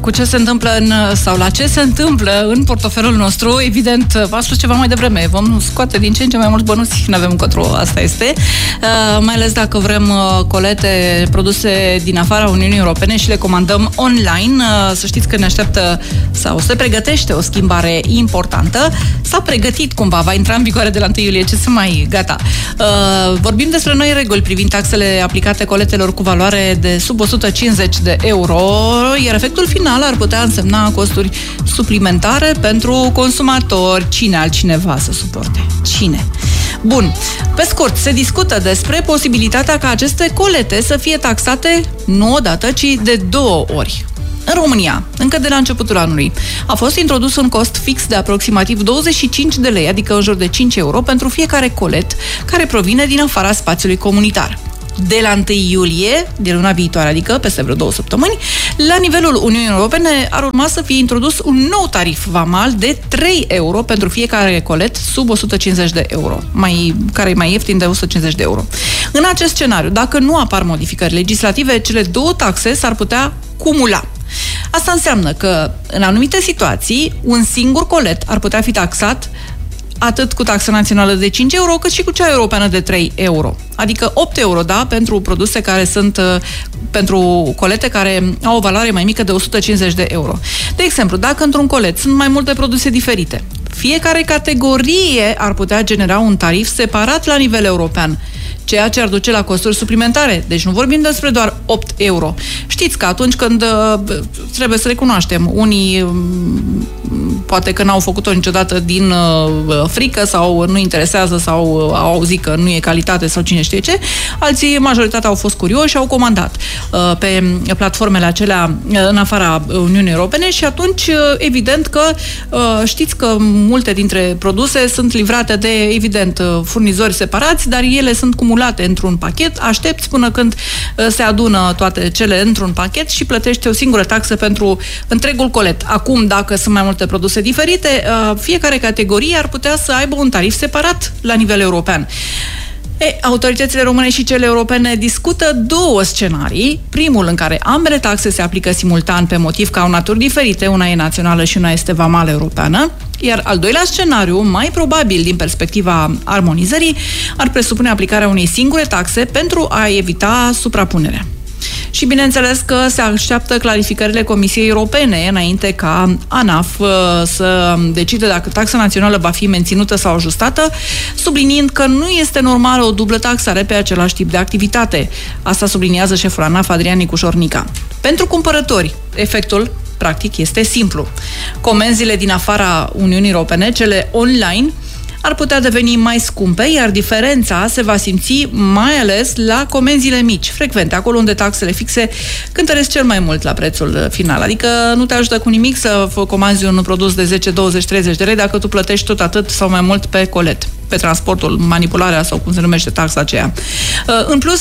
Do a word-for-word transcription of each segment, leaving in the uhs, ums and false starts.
cu ce se întâmplă în, sau la ce se întâmplă în portofelul nostru. Evident, v-am spus ceva mai devreme, vom scoate din ce în ce mai mulți bănuți, nu avem încotro, asta este. Uh, mai ales dacă vrem uh, colete, produse din afara Uniunii Europene și le comandăm online. Uh, să știți că ne așteaptă sau se pregătește o schimbare importantă. S-a pregătit cumva, va intra în vigoare de la întâi iulie, ce să mai gata. Uh, vorbim despre noi reguli privind taxele aplicate coletelor cu valoare de sub o sută cincizeci de euro, iar efectul final ar putea însemna costuri suplimentare pentru consumatori. Cine altcineva să suporte? Cine? Bun. Pe scurt, se discută despre posibilitatea ca aceste colete să fie taxate nu odată, ci de două ori. În România, încă de la începutul anului, a fost introdus un cost fix de aproximativ douăzeci și cinci de lei, adică în jur de cinci euro, pentru fiecare colet care provine din afara spațiului comunitar. De la întâi iulie, de luna viitoare, adică peste vreo două săptămâni, la nivelul Uniunii Europene ar urma să fie introdus un nou tarif vamal de trei euro pentru fiecare colet sub o sută cincizeci de euro, mai, care e mai ieftin de o sută cincizeci de euro. În acest scenariu, dacă nu apar modificări legislative, cele două taxe s-ar putea cumula. Asta înseamnă că, în anumite situații, un singur colet ar putea fi taxat atât cu taxa națională de cinci euro, cât și cu cea europeană de trei euro. Adică opt euro, da, pentru produse care sunt, pentru colete care au o valoare mai mică de o sută cincizeci de euro. De exemplu, dacă într-un colet sunt mai multe produse diferite, fiecare categorie ar putea genera un tarif separat la nivel european, ceea ce ar duce la costuri suplimentare. Deci nu vorbim despre doar opt euro. Știți că atunci când, trebuie să recunoaștem, unii poate că n-au făcut-o niciodată din frică sau nu interesează sau au auzit că nu e calitate sau cine știe ce, alții, majoritatea au fost curioși și au comandat pe platformele acelea în afara Uniunii Europene și atunci, evident că știți că multe dintre produse sunt livrate de, evident, furnizori separați, dar ele sunt cumulate într-un pachet, aștepți până când se adună toate cele într-un pachet și plătești o singură taxă pentru întregul colet. Acum, dacă sunt mai multe produse diferite, fiecare categorie ar putea să aibă un tarif separat la nivel european. E, autoritățile române și cele europene discută două scenarii. Primul în care ambele taxe se aplică simultan pe motiv că au naturi diferite, una e națională și una este vamală europeană, iar al doilea scenariu, mai probabil din perspectiva armonizării, ar presupune aplicarea unei singure taxe pentru a evita suprapunerea. Și bineînțeles că se așteaptă clarificările Comisiei Europene înainte ca ANAF să decide dacă taxa națională va fi menținută sau ajustată, subliniind că nu este normală o dublă taxare pe același tip de activitate. Asta subliniază șeful ANAF, Adrian Nicușor-Nica. Pentru cumpărători, efectul practic este simplu. Comenzile din afara Uniunii Europene, cele online, ar putea deveni mai scumpe, iar diferența se va simți mai ales la comenzile mici, frecvente, acolo unde taxele fixe cântăresc cel mai mult la prețul final. Adică nu te ajută cu nimic să comanzi un produs de zece, douăzeci, treizeci de lei dacă tu plătești tot atât sau mai mult pe colet, pe transportul, manipularea sau cum se numește taxa aceea. În plus,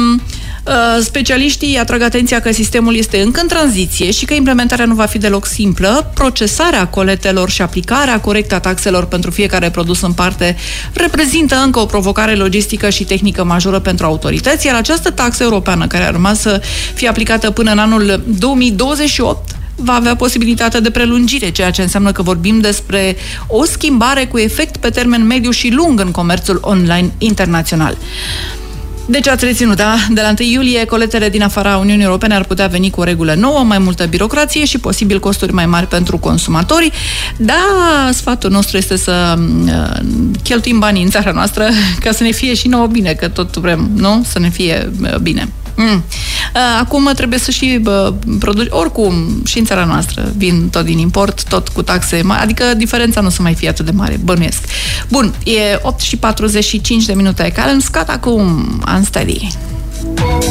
specialiștii atrag atenția că sistemul este încă în tranziție și că implementarea nu va fi deloc simplă. Procesarea coletelor și aplicarea corectă a taxelor pentru fiecare produs în parte reprezintă încă o provocare logistică și tehnică majoră pentru autorități, iar această taxă europeană, care ar urma să fie aplicată până în anul două mii douăzeci și opt, va avea posibilitatea de prelungire, ceea ce înseamnă că vorbim despre o schimbare cu efect pe termen mediu și lung în comerțul online internațional. Deci ați reținut, da? De la întâi iulie, coletele din afara Uniunii Europene ar putea veni cu o regulă nouă, mai multă birocrație și posibil costuri mai mari pentru consumatori. Da, sfatul nostru este să uh, cheltuim banii în țara noastră ca să ne fie și nouă bine, că tot vrem, nu? Să ne fie uh, bine. Mm. Acum trebuie să și uh, produci, oricum, și în țara noastră vin tot din import, tot cu taxe mari, adică diferența nu să mai fie atât de mare, bănuiesc. Bun, e opt și patruzeci și cinci de minute, care îmi scad acum Unsteady.